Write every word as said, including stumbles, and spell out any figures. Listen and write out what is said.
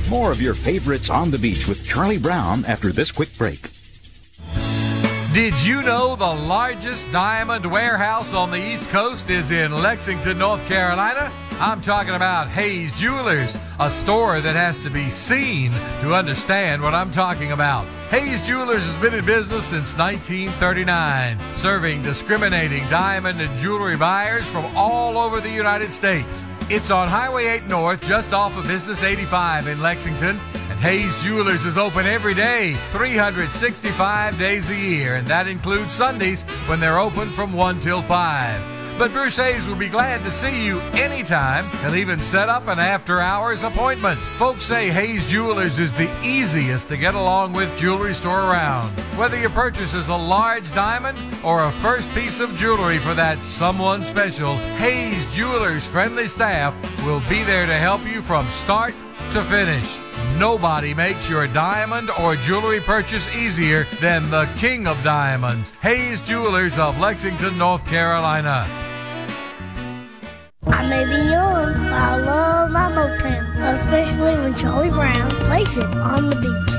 More of your favorites on the beach with Charlie Brown after this quick break. Did you know the largest diamond warehouse on the East Coast is in Lexington, North Carolina? I'm talking about Hayes Jewelers, a store that has to be seen to understand what I'm talking about. Hayes Jewelers has been in business since nineteen thirty-nine, serving discriminating diamond and jewelry buyers from all over the United States. It's on Highway eight North, just off of Business eighty-five in Lexington, and Hayes Jewelers is open every day, three hundred sixty-five days a year, and that includes Sundays when they're open from one till five. But Bruce Hayes will be glad to see you anytime. He'll even set up an after-hours appointment. Folks say Hayes Jewelers is the easiest to get along with jewelry store around. Whether your purchase is a large diamond or a first piece of jewelry for that someone special, Hayes Jewelers' friendly staff will be there to help you from start to finish. Nobody makes your diamond or jewelry purchase easier than the King of Diamonds, Hayes Jewelers of Lexington, North Carolina. I may be young, but I love my Motown, especially when Charlie Brown plays it on the beach.